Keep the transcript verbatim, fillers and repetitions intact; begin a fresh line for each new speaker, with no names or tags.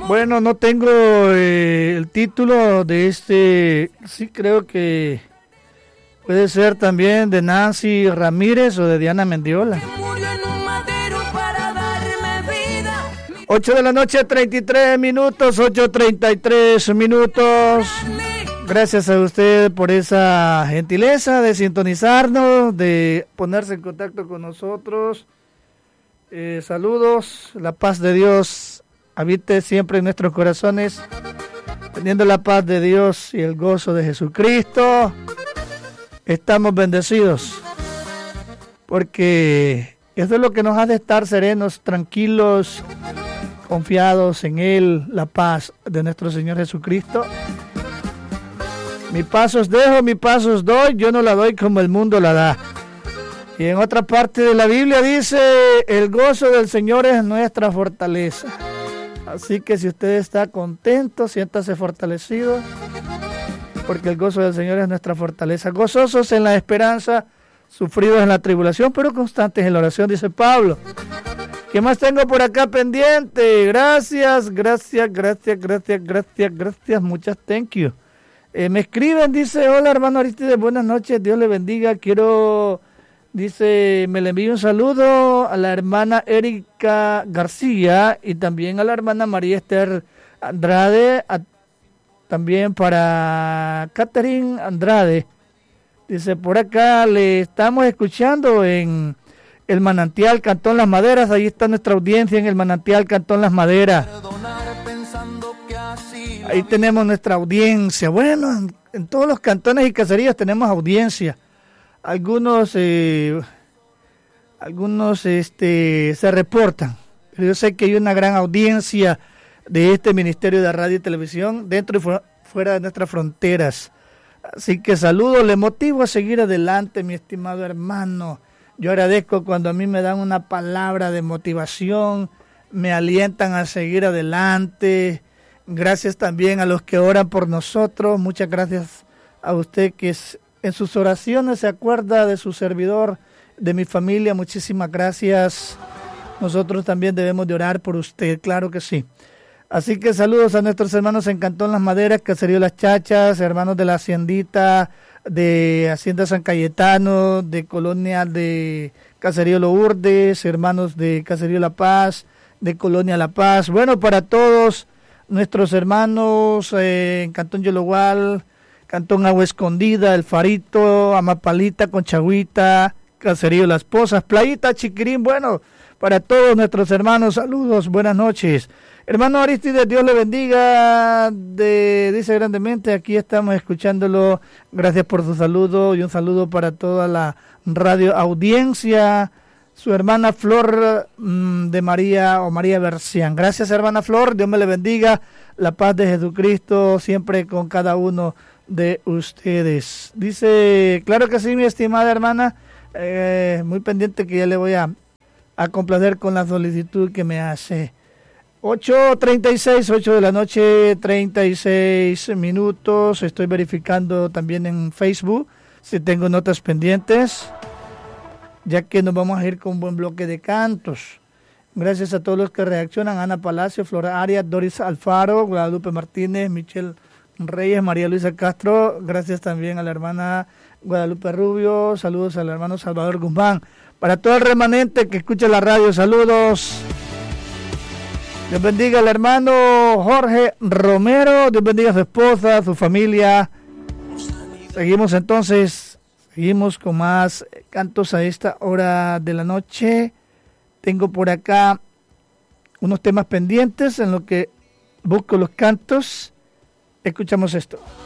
Bueno, no tengo eh, el título de este, sí creo que puede ser también de Nancy Ramírez o de Diana Mendiola. ocho de la noche, treinta y tres minutos, ocho treinta y tres minutos. Gracias a usted por esa gentileza de sintonizarnos, de ponerse en contacto con nosotros. Eh, saludos, la paz de Dios habite siempre en nuestros corazones, teniendo la paz de Dios y el gozo de Jesucristo. Estamos bendecidos, porque eso es lo que nos hace estar serenos, tranquilos, confiados en Él, la paz de nuestro Señor Jesucristo. Mi paz os dejo, mi paz os doy, yo no la doy como el mundo la da. Y en otra parte de la Biblia dice, el gozo del Señor es nuestra fortaleza. Así que si usted está contento, siéntase fortalecido, porque el gozo del Señor es nuestra fortaleza. Gozosos en la esperanza, sufridos en la tribulación, pero constantes en la oración, dice Pablo. ¿Qué más tengo por acá pendiente? Gracias, gracias, gracias, gracias, gracias, gracias, muchas thank you. Eh, me escriben, dice, hola hermano Aristides, buenas noches, Dios le bendiga, quiero, dice, me le envío un saludo a la hermana Erika García y también a la hermana María Esther Andrade, a, también para Catherine Andrade, dice, por acá le estamos escuchando en el Manantial Cantón Las Maderas, ahí está nuestra audiencia en el Manantial Cantón Las Maderas. Ahí tenemos nuestra audiencia. Bueno, en, en todos los cantones y caserías tenemos audiencia. Algunos, eh, algunos, este, se reportan. Pero yo sé que hay una gran audiencia de este Ministerio de Radio y Televisión dentro y fu- fuera de nuestras fronteras. Así que saludo, le motivo a seguir adelante, mi estimado hermano. Yo agradezco cuando a mí me dan una palabra de motivación, me alientan a seguir adelante. Gracias también a los que oran por nosotros. Muchas gracias a usted que es, en sus oraciones se acuerda de su servidor, de mi familia. Muchísimas gracias. Nosotros también debemos de orar por usted, claro que sí. Así que saludos a nuestros hermanos en Cantón Las Maderas, Caserío Las Chachas, hermanos de la Haciendita, de Hacienda San Cayetano, de Colonia de Caserío Lourdes, hermanos de Caserío La Paz, de Colonia La Paz. Bueno, para todos nuestros hermanos eh, en Cantón Yologual, Cantón Agua Escondida, El Farito, Amapalita, Conchagüita, Caserío Las Pozas, Playita, Chiquirín. Bueno, para todos nuestros hermanos, saludos, buenas noches. Hermano Aristides, Dios le bendiga, de, dice grandemente, aquí estamos escuchándolo, gracias por su saludo y un saludo para toda la radio audiencia. Su hermana Flor mmm, de María o María Bercián. Gracias hermana Flor, Dios me le bendiga, la paz de Jesucristo siempre con cada uno de ustedes. Dice, claro que sí mi estimada hermana, eh, muy pendiente que ya le voy a, a complacer con la solicitud que me hace. ocho treinta y seis, ocho de la noche, treinta y seis minutos. Estoy verificando también en Facebook si tengo notas pendientes, ya que nos vamos a ir con un buen bloque de cantos. Gracias a todos los que reaccionan: Ana Palacio, Flora Arias, Doris Alfaro, Guadalupe Martínez, Michelle Reyes, María Luisa Castro. Gracias también a la hermana Guadalupe Rubio. Saludos al hermano Salvador Guzmán. Para todo el remanente que escucha la radio, saludos. Dios bendiga al hermano Jorge Romero, Dios bendiga a su esposa, a su familia. Seguimos entonces, seguimos con más cantos a esta hora de la noche. Tengo por acá unos temas pendientes en lo que busco los cantos. Escuchamos esto.